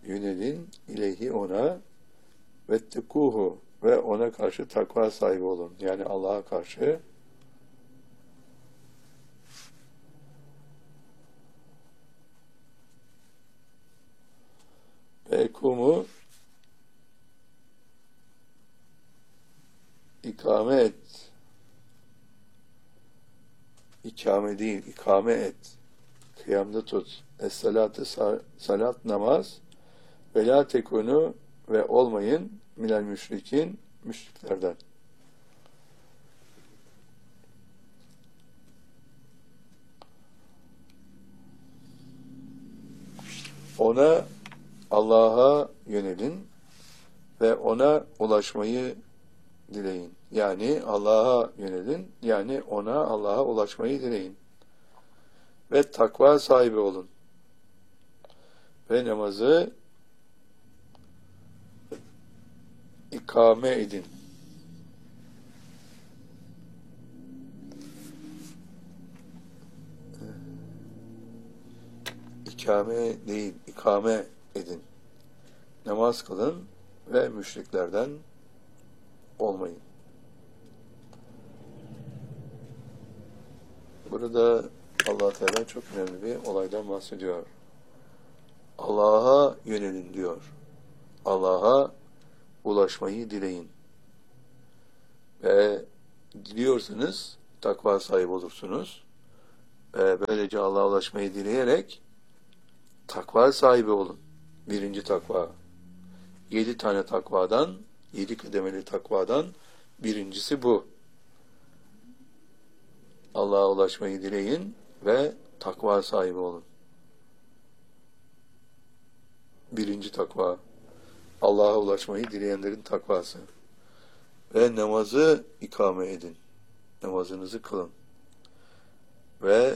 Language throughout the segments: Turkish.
yönelin, ileyhi ona, vettekuhu ve ona karşı takva sahibi olun. Yani Allah'a karşı ve kumu ikame et. İkame değil, ikame et. Kıyamda tut. Es-salatı salat namaz ve la tekunu ve olmayın minel müşrikin müşriklerden. Ona Allah'a yönelin ve ona ulaşmayı dileyin. Yani Allah'a yönelin, yani ona Allah'a ulaşmayı dileyin. Ve takva sahibi olun. Ve namazı ikame edin. İkame değil, ikame edin. Namaz kılın ve müşriklerden olmayın. Burada Allah Teala çok önemli bir olaydan bahsediyor. Allah'a yönelin diyor. Allah'a ulaşmayı dileyin. Ve diliyorsanız takva sahibi olursunuz. Ve böylece Allah'a ulaşmayı dileyerek takva sahibi olun. Birinci takva. 7 tane takvadan, 7 kademeli takvadan birincisi bu. Allah'a ulaşmayı dileyin ve takva sahibi olun. Birinci takva. Allah'a ulaşmayı dileyenlerin takvası. Ve namazı ikame edin. Namazınızı kılın. Ve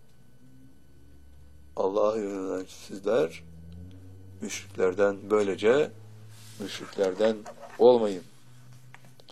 Allah'a yönelen sizler müşriklerden, böylece müşriklerden olmayın.